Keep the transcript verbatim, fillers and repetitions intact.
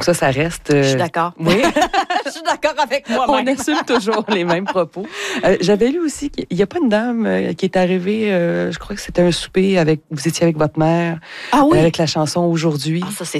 ça, ça reste... Euh... Je suis d'accord. Oui. Je suis d'accord avec moi-même. On assume toujours les mêmes propos. Euh, j'avais lu aussi qu'il n'y a pas une dame euh, qui est arrivée, euh, je crois que c'était un souper, avec vous étiez avec votre mère, ah oui. euh, avec la chanson « Aujourd'hui ». Ah, ça, c'est